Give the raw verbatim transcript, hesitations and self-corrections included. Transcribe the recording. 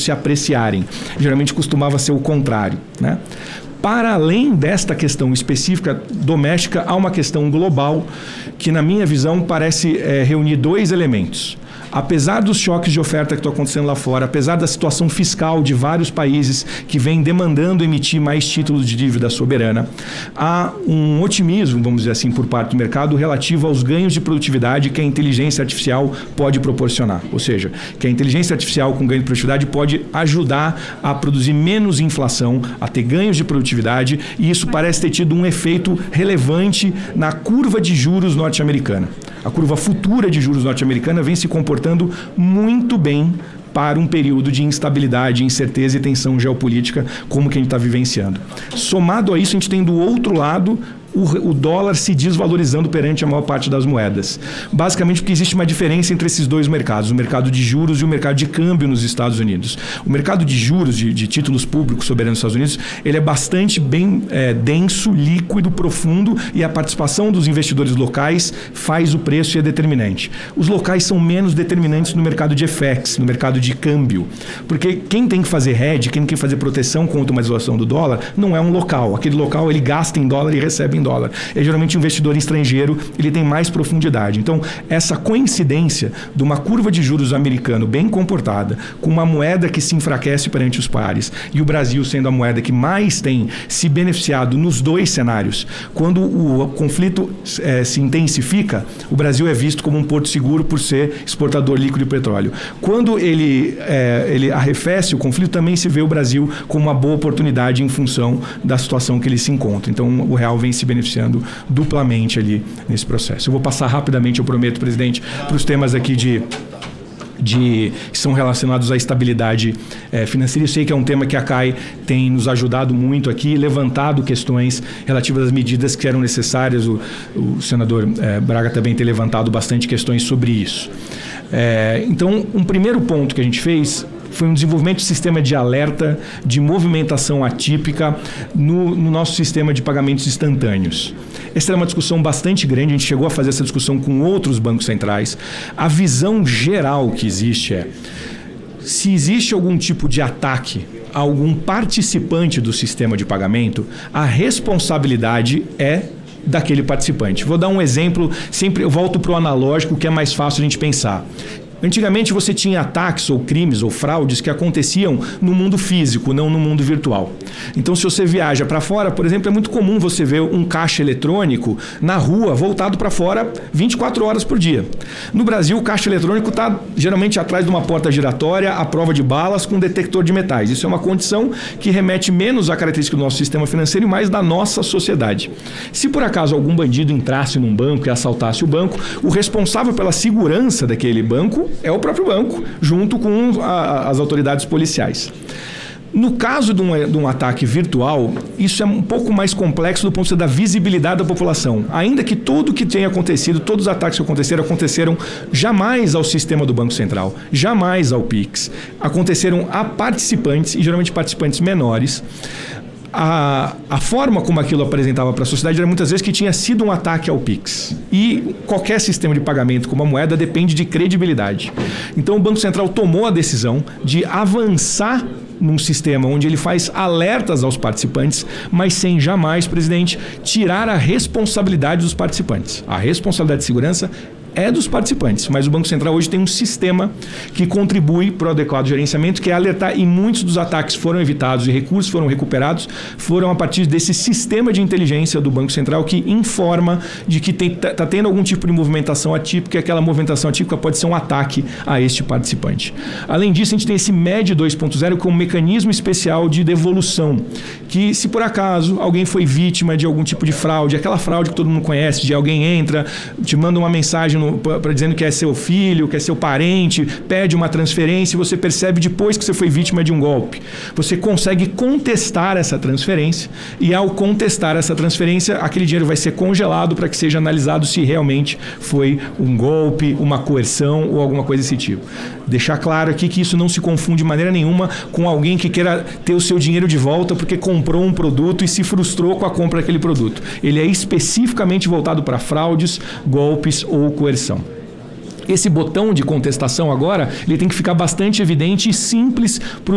se apreciarem. Geralmente costumava ser o contrário, né? Para além desta questão específica doméstica, há uma questão global que, na minha visão, parece é, reunir dois elementos. Apesar dos choques de oferta que estão acontecendo lá fora, apesar da situação fiscal de vários países que vêm demandando emitir mais títulos de dívida soberana, há um otimismo, vamos dizer assim, por parte do mercado relativo aos ganhos de produtividade que a inteligência artificial pode proporcionar. Ou seja, que a inteligência artificial com ganho de produtividade pode ajudar a produzir menos inflação, a ter ganhos de produtividade, e isso parece ter tido um efeito relevante na curva de juros norte-americana. A curva futura de juros norte-americana vem se comportando muito bem para um período de instabilidade, incerteza e tensão geopolítica como que a gente está vivenciando. Somado a isso, a gente tem do outro lado o, o dólar se desvalorizando perante a maior parte das moedas. Basicamente porque existe uma diferença entre esses dois mercados, o mercado de juros e o mercado de câmbio nos Estados Unidos. O mercado de juros, de, de títulos públicos soberanos nos Estados Unidos, ele é bastante bem é, denso, líquido, profundo, e a participação dos investidores locais faz o preço e é determinante. Os locais são menos determinantes no mercado de F X, no mercado de câmbio, porque quem tem que fazer hedge, quem tem que fazer proteção contra uma desvalorização do dólar, não é um local. Aquele local ele gasta em dólar e recebe em dólar. É geralmente um investidor estrangeiro, ele tem mais profundidade. Então, essa coincidência de uma curva de juros americano bem comportada, com uma moeda que se enfraquece perante os pares, e o Brasil sendo a moeda que mais tem se beneficiado nos dois cenários, quando o conflito é, se intensifica, o Brasil é visto como um porto seguro por ser exportador líquido de petróleo. Quando ele, é, ele arrefece o conflito, também se vê o Brasil como uma boa oportunidade em função da situação que ele se encontra. Então, o real vem se beneficiando duplamente ali nesse processo. Eu vou passar rapidamente, eu prometo, presidente, para os temas aqui de... De, que são relacionados à estabilidade é, financeira. Eu sei que é um tema que a C A I tem nos ajudado muito aqui, levantado questões relativas às medidas que eram necessárias. O, o senador é, Braga também tem levantado bastante questões sobre isso. É, então, um primeiro ponto que a gente fez foi um desenvolvimento de sistema de alerta de movimentação atípica no, no nosso sistema de pagamentos instantâneos. Essa era uma discussão bastante grande, a gente chegou a fazer essa discussão com outros bancos centrais. A visão geral que existe é, se existe algum tipo de ataque a algum participante do sistema de pagamento, a responsabilidade é daquele participante. Vou dar um exemplo, sempre eu volto para o analógico, que é mais fácil a gente pensar. Antigamente você tinha ataques ou crimes ou fraudes que aconteciam no mundo físico, não no mundo virtual. Então, se você viaja para fora, por exemplo, é muito comum você ver um caixa eletrônico na rua voltado para fora vinte e quatro horas por dia. No Brasil, o caixa eletrônico está geralmente atrás de uma porta giratória, à prova de balas, com detector de metais. Isso é uma condição que remete menos à característica do nosso sistema financeiro e mais da nossa sociedade. Se por acaso algum bandido entrasse num banco e assaltasse o banco, o responsável pela segurança daquele banco é o próprio banco, junto com a, as autoridades policiais. No caso de um, de um ataque virtual, isso é um pouco mais complexo do ponto de vista da visibilidade da população. Ainda que tudo que tenha acontecido, todos os ataques que aconteceram, aconteceram jamais ao sistema do Banco Central, jamais ao Pix. Aconteceram a participantes, e geralmente participantes menores. A, a forma como aquilo apresentava para a sociedade era muitas vezes que tinha sido um ataque ao Pix. E qualquer sistema de pagamento como a moeda depende de credibilidade. Então o Banco Central tomou a decisão de avançar num sistema onde ele faz alertas aos participantes, mas sem jamais, presidente, tirar a responsabilidade dos participantes. A responsabilidade de segurança é dos participantes, mas o Banco Central hoje tem um sistema que contribui para o adequado gerenciamento, que é alertar, e muitos dos ataques foram evitados e recursos foram recuperados, foram a partir desse sistema de inteligência do Banco Central que informa de que está tendo algum tipo de movimentação atípica, e aquela movimentação atípica pode ser um ataque a este participante. Além disso, a gente tem esse M E D dois ponto zero com um mecanismo especial de devolução, que se por acaso alguém foi vítima de algum tipo de fraude, aquela fraude que todo mundo conhece, de alguém entra, te manda uma mensagem no para dizendo que é seu filho, que é seu parente, pede uma transferência e você percebe depois que você foi vítima de um golpe. Você consegue contestar essa transferência e ao contestar essa transferência, aquele dinheiro vai ser congelado para que seja analisado se realmente foi um golpe, uma coerção ou alguma coisa desse tipo. Deixar claro aqui que isso não se confunde de maneira nenhuma com alguém que queira ter o seu dinheiro de volta porque comprou um produto e se frustrou com a compra daquele produto. Ele é especificamente voltado para fraudes, golpes ou coerção. Esse botão de contestação agora, ele tem que ficar bastante evidente e simples para